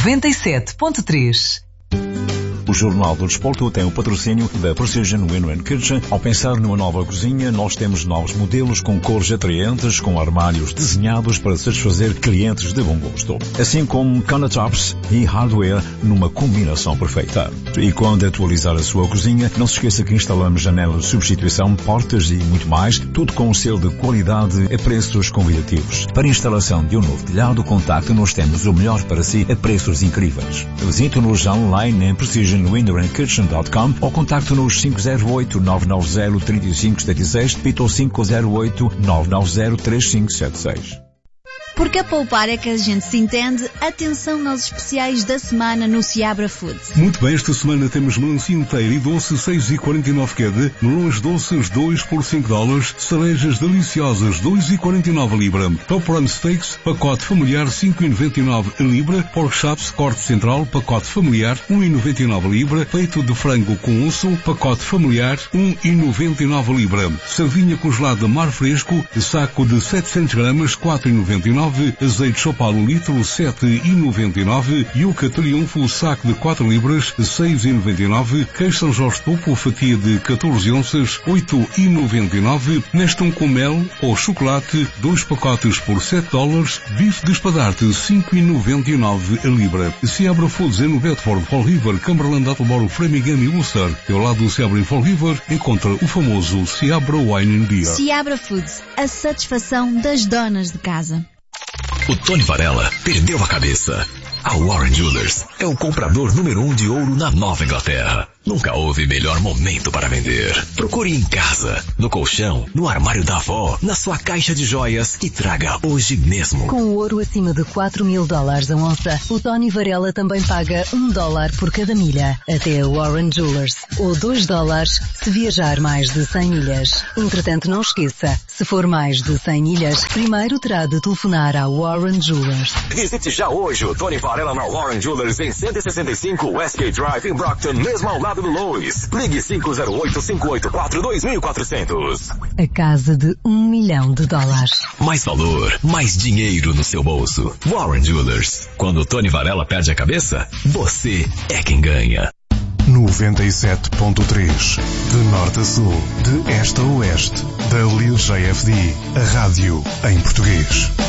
97.3. O Jornal do Desporto tem o patrocínio da Precision Window & Kitchen. Ao pensar numa nova cozinha, nós temos novos modelos com cores atraentes, com armários desenhados para satisfazer clientes de bom gosto, assim como countertops e hardware numa combinação perfeita. E quando atualizar a sua cozinha, não se esqueça que instalamos janelas de substituição, portas e muito mais, tudo com um selo de qualidade a preços convidativos. Para a instalação de um novo telhado, contacte-nos, temos o melhor para si a preços incríveis. Visite-nos online em precisionwindow&kitchen.com ou contacte-nos 508-990-3576, repita 508-990-3576. Porque a poupar é que a gente se entende. Atenção aos especiais da semana no Seabra Foods. Muito bem, esta semana temos melancia inteira e doce 6,49 cada, melões doces 2 por $5, cerejas deliciosas 2,49 a libra, Top Run Steaks, pacote familiar 5,99 a libra, Pork Chops, corte central, pacote familiar 1,99 a libra, peito de frango com osso, pacote familiar 1,99 a libra, sardinha congelada mar fresco, saco de 700 gramas 4,99, azeite Chopal 1 litro 7,99, Yuca Triunfo saco de 4 libras 6,99, queijo São Jorge Topo fatia de 14 onças 8,99, Nestum com mel ou chocolate 2 pacotes por $7, bife de espadarte 5,99 a libra. Seabra Foods no Bedford, Fall River, Cumberland, Attleboro, Framingham e Worcester. Ao lado do Seabra em Fall River encontra o famoso Seabra Wine and Beer. Seabra Foods, a satisfação das donas de casa. O Tony Varela perdeu a cabeça. A Warren Jewelers é o comprador número 1 de ouro na Nova Inglaterra. Nunca houve melhor momento para vender. Procure em casa, no colchão, no armário da avó, na sua caixa de joias e traga hoje mesmo. Com o ouro acima de $4.000 a onça, o Tony Varela também paga $1 por cada milha. Até a Warren Jewelers. Ou $2 se viajar mais de 100 milhas. Entretanto, não esqueça, se for mais de 100 milhas, primeiro terá de telefonar à Warren Jewelers. Visite já hoje o Tony Varela na Warren Jewelers em 165 Westgate Drive em Brockton, mesmo ao lado do Lois. Ligue 508-584-2400. A casa de $1 milhão. Mais valor, mais dinheiro no seu bolso. Warren Jewelers. Quando o Tony Varela perde a cabeça, você é quem ganha. 97.3. De norte a sul, de este a oeste. WJFD. A rádio em português.